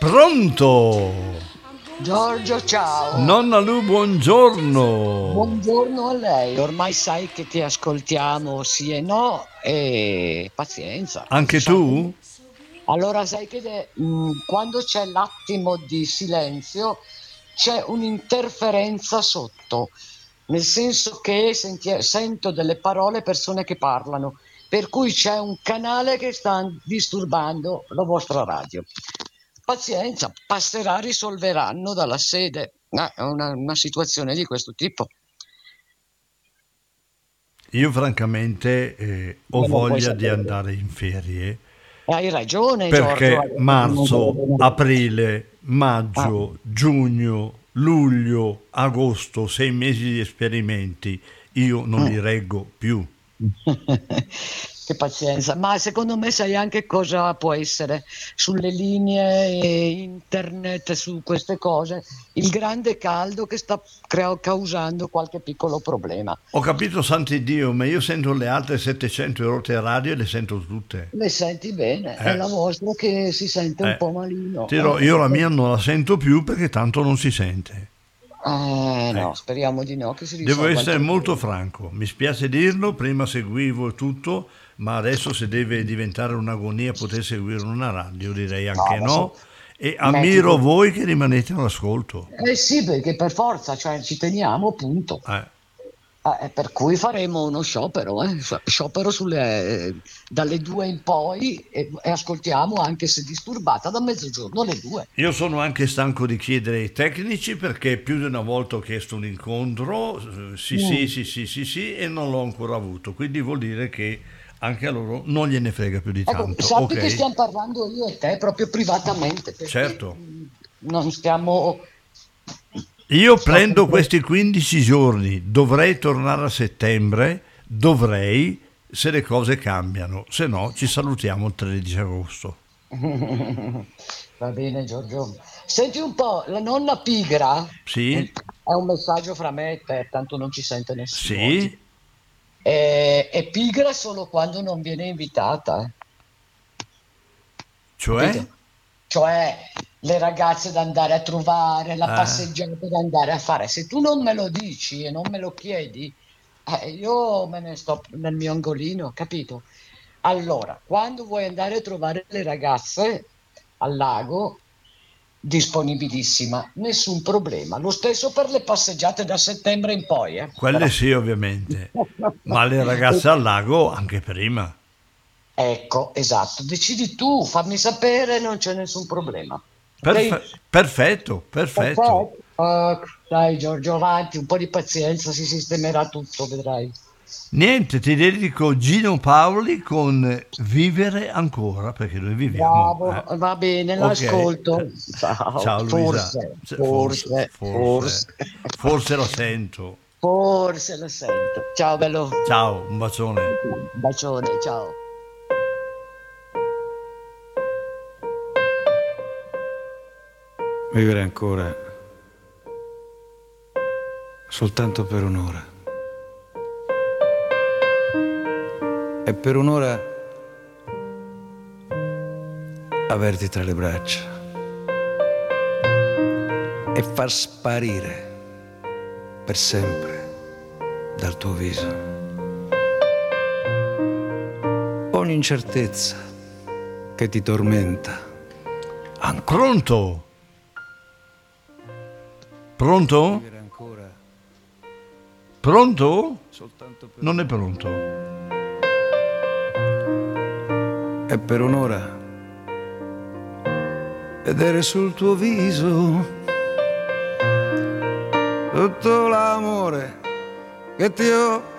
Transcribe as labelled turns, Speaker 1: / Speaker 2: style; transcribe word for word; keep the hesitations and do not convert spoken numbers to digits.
Speaker 1: Pronto?
Speaker 2: Giorgio, ciao.
Speaker 1: Nonna Lu, buongiorno.
Speaker 2: Buongiorno a lei. Ormai sai che ti ascoltiamo sì e no e pazienza.
Speaker 1: Anche
Speaker 2: Diciamo-
Speaker 1: tu?
Speaker 2: Allora sai che de- mh, quando c'è l'attimo di silenzio c'è un'interferenza sotto, nel senso che senti- sento delle parole, persone che parlano, per cui c'è un canale che sta disturbando la vostra radio. Pazienza, passerà, risolveranno dalla sede. Eh, è una, una situazione di questo tipo.
Speaker 1: Io francamente eh, ho
Speaker 2: Eh, non puoi
Speaker 1: voglia di
Speaker 2: sapere.
Speaker 1: andare in ferie
Speaker 2: Hai ragione, Giorgio.
Speaker 1: perché
Speaker 2: Adesso che non
Speaker 1: marzo,
Speaker 2: vedo bene.
Speaker 1: aprile,
Speaker 2: Ah.
Speaker 1: maggio, giugno, luglio, agosto, sei mesi di esperimenti, io non li reggo più.
Speaker 2: Che pazienza, ma secondo me sai anche cosa può essere sulle linee eh, internet, su queste cose, il grande caldo che sta crea- causando qualche piccolo problema.
Speaker 1: Ho capito, santi Dio, ma io sento le altre settecento rotte radio e le sento tutte.
Speaker 2: Le senti bene, è
Speaker 1: Eh,
Speaker 2: la vostra che si sente un
Speaker 1: eh.
Speaker 2: po' malino.
Speaker 1: Ti dirò, io la mia non la sento più perché tanto non si sente.
Speaker 2: Eh, no,
Speaker 1: Ecco.
Speaker 2: speriamo di no, che si
Speaker 1: Devo
Speaker 2: risolva il
Speaker 1: essere molto
Speaker 2: problema.
Speaker 1: franco, mi spiace dirlo, prima seguivo tutto, ma adesso se deve diventare un'agonia poter seguire una radio, direi
Speaker 2: No,
Speaker 1: anche
Speaker 2: adesso
Speaker 1: no, e ammiro
Speaker 2: mettiti.
Speaker 1: voi che rimanete all'ascolto.
Speaker 2: Eh sì, perché per forza, cioè ci teniamo, punto.
Speaker 1: Eh,
Speaker 2: Eh, per cui faremo uno sciopero, eh, sci- sciopero sulle, dalle due in poi e, e ascoltiamo anche se disturbata da mezzogiorno alle due.
Speaker 1: Io sono anche stanco di chiedere ai tecnici perché più di una volta ho chiesto un incontro, eh, sì sì
Speaker 2: Mm.
Speaker 1: sì sì sì sì, e non l'ho ancora avuto, quindi vuol dire che anche a loro non gliene frega più di
Speaker 2: Ecco,
Speaker 1: tanto,
Speaker 2: sappi che
Speaker 1: ok?
Speaker 2: stiamo parlando io e te proprio privatamente, perché
Speaker 1: Certo.
Speaker 2: mm, non stiamo...
Speaker 1: Io
Speaker 2: sto
Speaker 1: prendo
Speaker 2: sempre-
Speaker 1: questi quindici giorni, dovrei tornare a settembre, dovrei, se le cose cambiano, se no ci salutiamo il tredici agosto.
Speaker 2: Va bene, Giorgio. Senti un po', la nonna pigra
Speaker 1: Sì?
Speaker 2: è un messaggio fra me e te, tanto non ci sente nessuno oggi.
Speaker 1: Sì?
Speaker 2: È, è pigra solo quando non viene invitata, eh,
Speaker 1: Cioè?
Speaker 2: capito? Cioè le ragazze da andare a trovare, la
Speaker 1: Eh,
Speaker 2: passeggiata da andare a fare. Se tu non me lo dici e non me lo chiedi, eh, io me ne sto nel mio angolino, capito? Allora, quando vuoi andare a trovare le ragazze al lago, disponibilissima, nessun problema. Lo stesso per le passeggiate da settembre in poi, eh,
Speaker 1: quelle
Speaker 2: però.
Speaker 1: sì ovviamente, ma le ragazze al lago anche prima.
Speaker 2: Ecco, esatto. Decidi tu, fammi sapere, non c'è nessun problema. Ok?
Speaker 1: Perfe- perfetto, perfetto.
Speaker 2: Perfetto. Ah, dai Giorgio, avanti, un po' di pazienza, si sistemerà tutto, vedrai.
Speaker 1: Niente, ti dedico Gino Paoli con Vivere ancora, perché noi viviamo.
Speaker 2: Bravo,
Speaker 1: Eh.
Speaker 2: va bene,
Speaker 1: Ok. Eh,
Speaker 2: l'ascolto. Ciao,
Speaker 1: Ciao Luisa.
Speaker 2: forse,
Speaker 1: Se- Forse,
Speaker 2: forse,
Speaker 1: forse,
Speaker 2: forse,
Speaker 1: forse la sento.
Speaker 2: forse lo sento. Ciao, bello.
Speaker 1: Ciao, un bacione.
Speaker 2: Un bacione, ciao.
Speaker 3: Vivere ancora soltanto per un'ora. E per un'ora averti tra le braccia e far sparire per sempre dal tuo viso ogni incertezza che ti tormenta ancora.
Speaker 1: Pronto? Pronto?
Speaker 3: Vivere ancora
Speaker 1: Pronto?
Speaker 3: soltanto per
Speaker 1: Non è pronto.
Speaker 3: e per un'ora vedere sul tuo viso tutto l'amore che ti ho